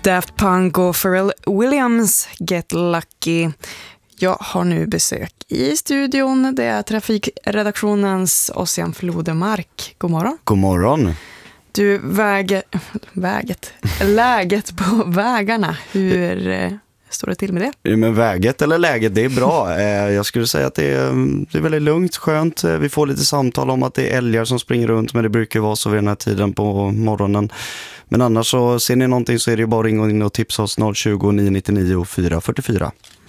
Daft Punk och Pharrell Williams, Get Lucky. Jag har nu besök i studion. Det är trafikredaktionens Ossian Flodemark. God morgon. God morgon. Du, läget på vägarna. Hur står det till med det? Men väget eller läget, det är bra. Jag skulle säga att det är väldigt lugnt, skönt. Vi får lite samtal om att det är älgar som springer runt, men det brukar vara så vid den här tiden på morgonen. Men annars så ser ni någonting så är det ju bara att ringa in och tipsa oss 020 999 444.